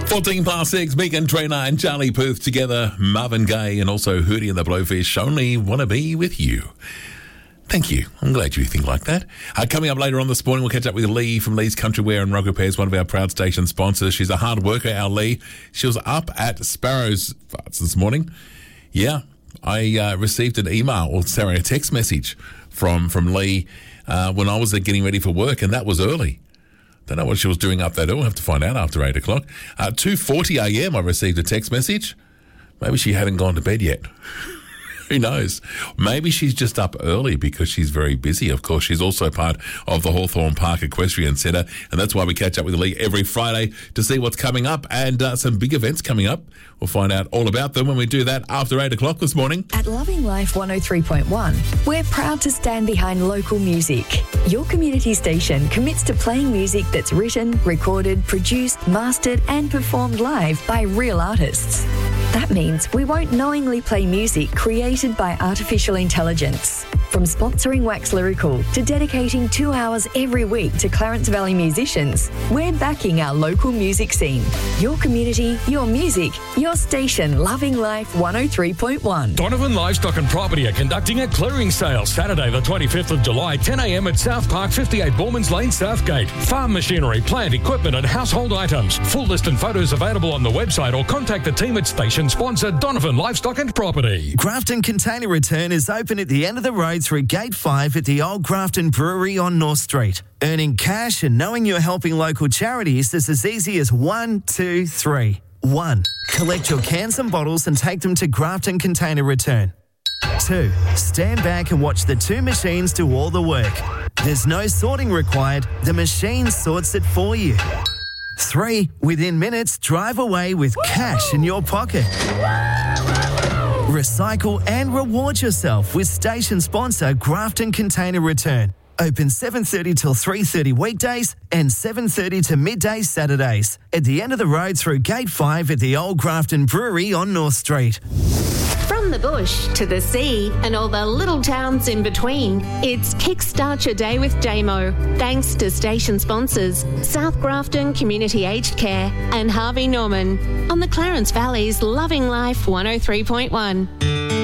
14 past 6, Megan Trainor and Charlie Puth together, Marvin Gaye and also Hootie and the Blowfish, Only Wanna Be With You. Thank you. I'm glad you think like that. Coming up later on this morning, we'll catch up with Lee from Lee's Country Wear and Rug Repairs, one of our proud station sponsors. She's a hard worker, our Lee. She was up at Sparrow's Farts this morning. Yeah, I received an email, or sorry, a text message from Lee when I was getting ready for work, and that was early. Don't know what she was doing up that early. We'll have to find out after 8 o'clock. 2:40 a.m. I received a text message. Maybe she hadn't gone to bed yet. Who knows? Maybe she's just up early because she's very busy. Of course, she's also part of the Hawthorne Park Equestrian Centre, and that's why we catch up with Lee every Friday to see what's coming up and some big events coming up. We'll find out all about them when we do that after 8 o'clock this morning. At Loving Life 103.1, we're proud to stand behind local music. Your community station commits to playing music that's written, recorded, produced, mastered and performed live by real artists. That means we won't knowingly play music created by artificial intelligence. From sponsoring Wax Lyrical to dedicating 2 hours every week to Clarence Valley musicians, we're backing our local music scene. Your community, your music, your station, Loving Life 103.1. Donovan Livestock and Property are conducting a clearing sale Saturday the 25th of July, 10 a.m. at South Park, 58 Bormans Lane, Southgate. Farm machinery, plant, equipment and household items. Full list and photos available on the website or contact the team at station sponsor Donovan Livestock and Property. Grafton Container Return is open at the end of the road through Gate 5 at the Old Grafton Brewery on North Street. Earning cash and knowing you're helping local charities is as easy as 1, 2, 3. 1. Collect your cans and bottles and take them to Grafton Container Return. 2. Stand back and watch the two machines do all the work. There's no sorting required. The machine sorts it for you. 3. Within minutes, drive away with cash in your pocket. Recycle and reward yourself with station sponsor Grafton Container Return. Open 7:30 till 3:30 weekdays and 7:30 to midday Saturdays. At the end of the road through Gate 5 at the Old Grafton Brewery on North Street. From the bush to the sea and all the little towns in between, it's Kickstart Your Day with Damo. Thanks to station sponsors South Grafton Community Aged Care and Harvey Norman on the Clarence Valley's Loving Life 103.1.